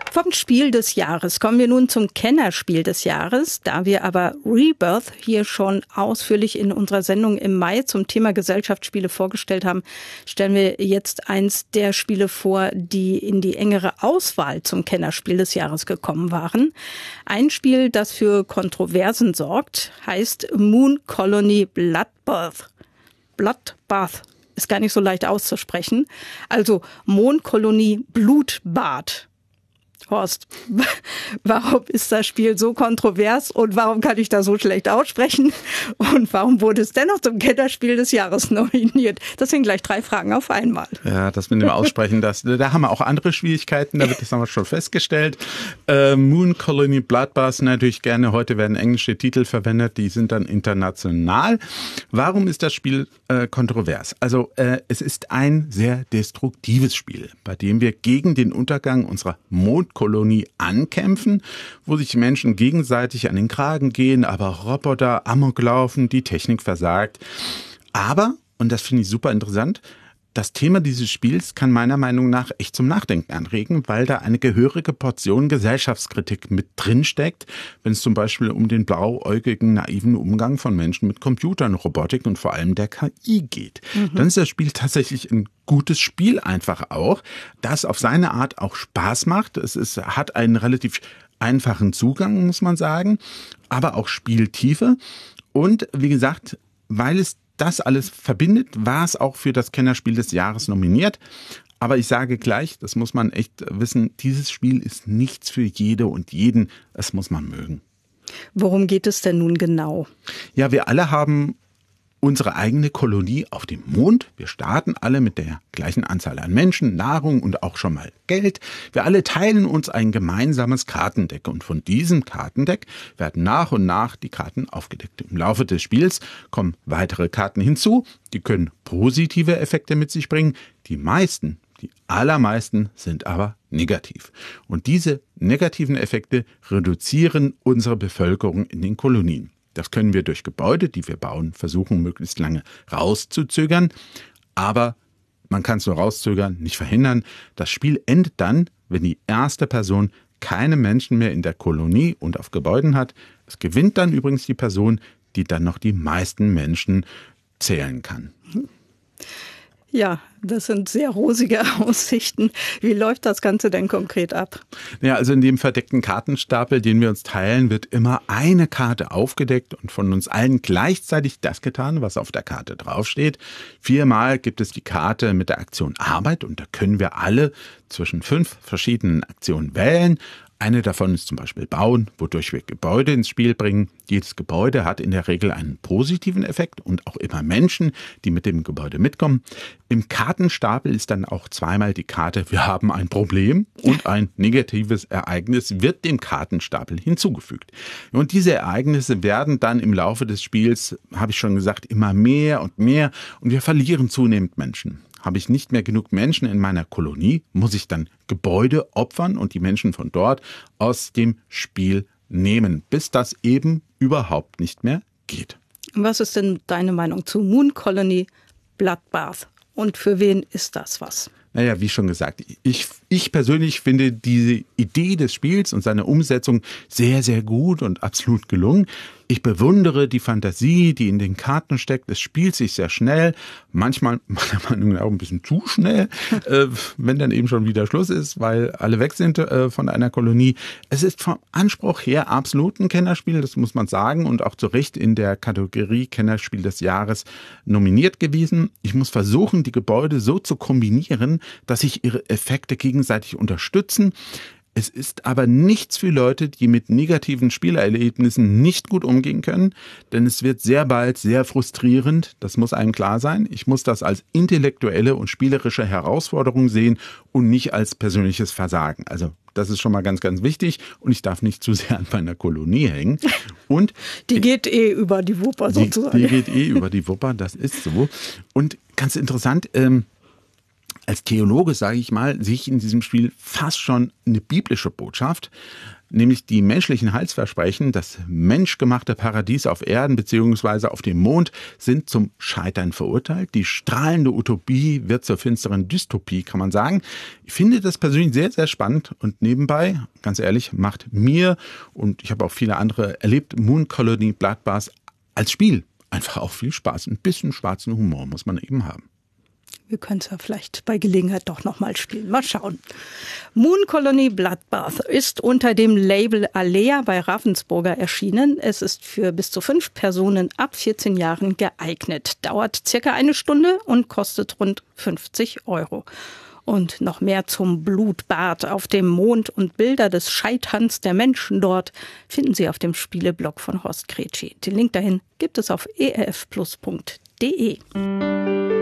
Vom Spiel des Jahres kommen wir nun zum Kennerspiel des Jahres. Da wir aber Rebirth hier schon ausführlich in unserer Sendung im Mai zum Thema Gesellschaftsspiele vorgestellt haben, stellen wir jetzt eins der Spiele vor, die in die engere Auswahl zum Kennerspiel des Jahres gekommen waren. Ein Spiel, das für Kontroversen sorgt, heißt Moon Colony Bloodbath. Bloodbath ist gar nicht so leicht auszusprechen. Also Mondkolonie Blutbad. Horst, warum ist das Spiel so kontrovers und warum kann ich da so schlecht aussprechen und warum wurde es dennoch zum Kennerspiel des Jahres nominiert? Das sind gleich 3 Fragen auf einmal. Ja, das mit dem Aussprechen, da haben wir auch andere Schwierigkeiten, das haben wir schon festgestellt. Moon Colony Bloodbath natürlich gerne, heute werden englische Titel verwendet, die sind dann international. Warum ist das Spiel kontrovers? Also es ist ein sehr destruktives Spiel, bei dem wir gegen den Untergang unserer Mondkolonie ankämpfen, wo sich Menschen gegenseitig an den Kragen gehen, aber Roboter Amok laufen, die Technik versagt. Aber, und das finde ich super interessant, das Thema dieses Spiels kann meiner Meinung nach echt zum Nachdenken anregen, weil da eine gehörige Portion Gesellschaftskritik mit drin steckt, wenn es zum Beispiel um den blauäugigen, naiven Umgang von Menschen mit Computern, Robotik und vor allem der KI geht. Dann ist das Spiel tatsächlich ein gutes Spiel einfach auch, das auf seine Art auch Spaß macht. Hat einen relativ einfachen Zugang, muss man sagen, aber auch Spieltiefe. Und wie gesagt, weil es das alles verbindet, war es auch für das Kennerspiel des Jahres nominiert. Aber ich sage gleich, das muss man echt wissen, dieses Spiel ist nichts für jede und jeden. Das muss man mögen. Worum geht es denn nun genau? Ja, wir alle haben unsere eigene Kolonie auf dem Mond. Wir starten alle mit der gleichen Anzahl an Menschen, Nahrung und auch schon mal Geld. Wir alle teilen uns ein gemeinsames Kartendeck und von diesem Kartendeck werden nach und nach die Karten aufgedeckt. Im Laufe des Spiels kommen weitere Karten hinzu, die können positive Effekte mit sich bringen. Die allermeisten sind aber negativ. Und diese negativen Effekte reduzieren unsere Bevölkerung in den Kolonien. Das können wir durch Gebäude, die wir bauen, versuchen, möglichst lange rauszuzögern. Aber man kann es nur rauszögern, nicht verhindern. Das Spiel endet dann, wenn die erste Person keine Menschen mehr in der Kolonie und auf Gebäuden hat. Es gewinnt dann übrigens die Person, die dann noch die meisten Menschen zählen kann. Ja, das sind sehr rosige Aussichten. Wie läuft das Ganze denn konkret ab? Ja, also in dem verdeckten Kartenstapel, den wir uns teilen, wird immer eine Karte aufgedeckt und von uns allen gleichzeitig das getan, was auf der Karte draufsteht. 4-mal gibt es die Karte mit der Aktion Arbeit und da können wir alle zwischen 5 verschiedenen Aktionen wählen. Eine davon ist zum Beispiel Bauen, wodurch wir Gebäude ins Spiel bringen. Jedes Gebäude hat in der Regel einen positiven Effekt und auch immer Menschen, die mit dem Gebäude mitkommen. Im Kartenstapel ist dann auch 2-mal die Karte, wir haben ein Problem und ein negatives Ereignis wird dem Kartenstapel hinzugefügt. Und diese Ereignisse werden dann im Laufe des Spiels, habe ich schon gesagt, immer mehr und mehr und wir verlieren zunehmend Menschen. Habe ich nicht mehr genug Menschen in meiner Kolonie, muss ich dann Gebäude opfern und die Menschen von dort aus dem Spiel nehmen, bis das eben überhaupt nicht mehr geht. Was ist denn deine Meinung zu Moon Colony Bloodbath? Und für wen ist das was? Naja, wie schon gesagt, ich persönlich finde diese Idee des Spiels und seine Umsetzung sehr, sehr gut und absolut gelungen. Ich bewundere die Fantasie, die in den Karten steckt. Es spielt sich sehr schnell, manchmal meiner Meinung nach auch ein bisschen zu schnell, wenn dann eben schon wieder Schluss ist, weil alle weg sind von einer Kolonie. Es ist vom Anspruch her absolut ein Kennerspiel, das muss man sagen, und auch zu Recht in der Kategorie Kennerspiel des Jahres nominiert gewesen. Ich muss versuchen, die Gebäude so zu kombinieren, dass sich ihre Effekte gegenseitig unterstützen. Es ist aber nichts für Leute, die mit negativen Spielerlebnissen nicht gut umgehen können, denn es wird sehr bald sehr frustrierend, das muss einem klar sein. Ich muss das als intellektuelle und spielerische Herausforderung sehen und nicht als persönliches Versagen. Also das ist schon mal ganz, ganz wichtig und ich darf nicht zu sehr an meiner Kolonie hängen. Und die geht über die Wupper sozusagen. Die geht über die Wupper, das ist so. Und ganz interessant, als Theologe, sage ich mal, sehe ich in diesem Spiel fast schon eine biblische Botschaft, nämlich die menschlichen Heilsversprechen, das menschgemachte Paradies auf Erden bzw. auf dem Mond sind zum Scheitern verurteilt. Die strahlende Utopie wird zur finsteren Dystopie, kann man sagen. Ich finde das persönlich sehr, sehr spannend und nebenbei, ganz ehrlich, macht mir, und ich habe auch viele andere erlebt, Moon Colony Bloodbath als Spiel einfach auch viel Spaß. Ein bisschen schwarzen Humor muss man eben haben. Wir können es ja vielleicht bei Gelegenheit doch nochmal spielen. Mal schauen. Moon Colony Bloodbath ist unter dem Label Alea bei Ravensburger erschienen. Es ist für bis zu 5 Personen ab 14 Jahren geeignet. Dauert circa 1 Stunde und kostet rund 50 €. Und noch mehr zum Blutbad auf dem Mond und Bilder des Scheiterns der Menschen dort finden Sie auf dem Spieleblog von Horst Kretschi. Den Link dahin gibt es auf erfplus.de.